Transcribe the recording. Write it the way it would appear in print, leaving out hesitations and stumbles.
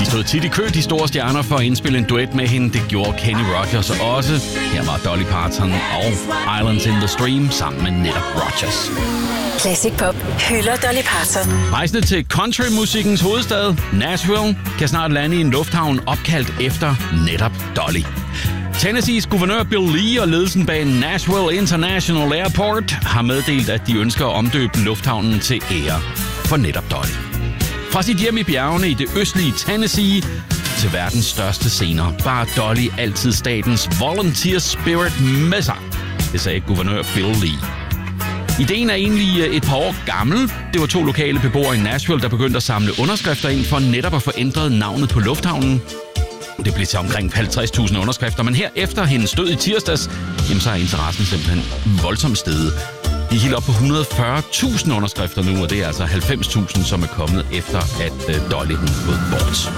stod tit i kø, de store stjerner, for at indspille en duet med hende. Det gjorde Kenny Rogers også. Her var Dolly Parton og Islands in the Stream sammen med netop Rogers. Classic Pop hylder Dolly Parton. Rejsende til countrymusikkens hovedstad, Nashville, kan snart lande i en lufthavn opkaldt efter netop Dolly. Tennessees guvernør Bill Lee og ledelsen bag Nashville International Airport har meddelt, at de ønsker at omdøbe lufthavnen til ære for netop Dolly. Fra sit hjem i bjergene i det østlige Tennessee til verdens største scener, bar Dolly altid statens volunteer spirit med sig. Det sagde guvernør Bill Lee. Ideen er egentlig et par år gammel. Det var 2 lokale beboere i Nashville, der begyndte at samle underskrifter ind for netop at få ændret navnet på lufthavnen. Det blev til omkring 50.000 underskrifter, men her efter hendes død i tirsdags, så er interessen simpelthen voldsomt steget. De er helt op på 140.000 underskrifter nu, og det er altså 90.000, som er kommet efter, at Dolly gået bort.